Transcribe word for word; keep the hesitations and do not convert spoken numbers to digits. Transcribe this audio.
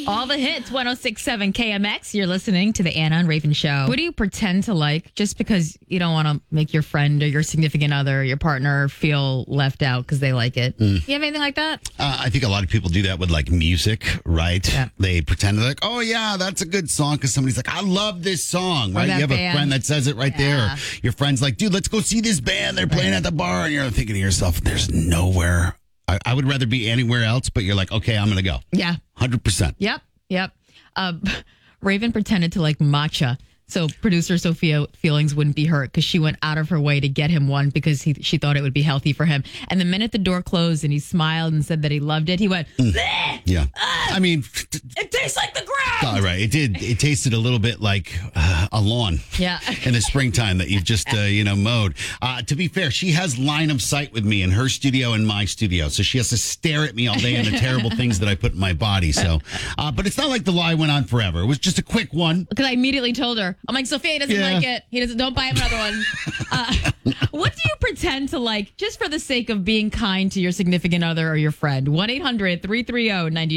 All the hits, one oh six point seven K M X. You're listening to the Anna and Raven Show. What do you pretend to like just because you don't want to make your friend or your significant other or your partner feel left out because they like it? Mm. You have anything like that? Uh, I think a lot of people do that with like music, right? Yeah. They pretend they're like, oh, yeah, that's a good song because somebody's like, I love this song, right? You have band. a friend that says it right Yeah. there. Your friend's like, dude, let's go see this band. They're playing Right. at the bar. And you're thinking to yourself, there's nowhere. I, I would rather be anywhere else, but you're like, okay, I'm going to go. Yeah. one hundred percent. Yep. Yep. Uh, Raven pretended to like matcha. So producer Sophia Feelings wouldn't be hurt because she went out of her way to get him one because he, she thought it would be healthy for him. And the minute the door closed and he smiled and said that he loved it, he went, "Bleh! Yeah. I mean, It tastes like the ground. all right. It did. It tasted a little bit like uh, a lawn. Yeah. In the springtime that you've just, uh, you know, mowed. Uh, to be fair, she has line of sight with me in her studio and my studio. So she has to stare at me all day and the terrible things that I put in my body. So, uh, but it's not like the lie went on forever. It was just a quick one. Because I immediately told her, I'm like, Sophia, he doesn't Yeah. like it. He doesn't, don't buy him another one. Uh, what do you pretend to like just for the sake of being kind to your significant other or your friend? one eight hundred three three zero nine